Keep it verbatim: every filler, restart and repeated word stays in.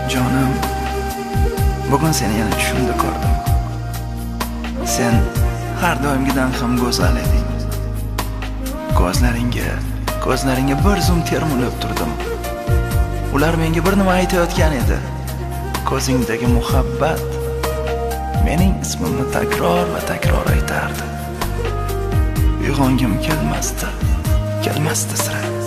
Jonim, bugun seni yana tushimda ko'rdim. Sen har doimgidan ham go'zal eding. Ko'zlaringga, ko'zlaringga bir zum termulib turdim. Ular menga bir nima aytayotgan edi. Ko'zingdagi muhabbat mening ismimni takror va takror aytardi. Uyg'ongim kelmasdi, kelmasdi sira.